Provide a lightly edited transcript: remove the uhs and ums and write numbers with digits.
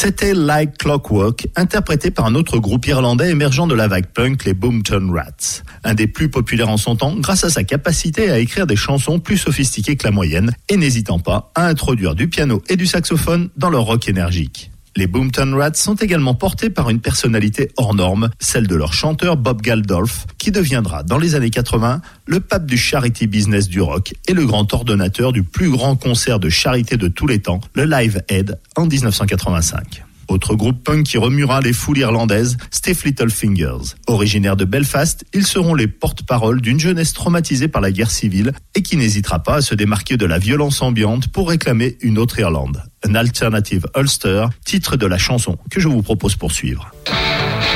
C'était Like Clockwork, interprété par un autre groupe irlandais émergent de la vague punk, les Boomtown Rats. Un des plus populaires en son temps, grâce à sa capacité à écrire des chansons plus sophistiquées que la moyenne, et n'hésitant pas à introduire du piano et du saxophone dans leur rock énergique. Les Boomtown Rats sont également portés par une personnalité hors norme, celle de leur chanteur Bob Geldof, qui deviendra dans les années 80 le pape du charity business du rock et le grand ordonnateur du plus grand concert de charité de tous les temps, le Live Aid, en 1985. Autre groupe punk qui remuera les foules irlandaises, Stiff Little Fingers. Originaires de Belfast, ils seront les porte-parole d'une jeunesse traumatisée par la guerre civile et qui n'hésitera pas à se démarquer de la violence ambiante pour réclamer une autre Irlande. An Alternative Ulster, titre de la chanson que je vous propose pour suivre.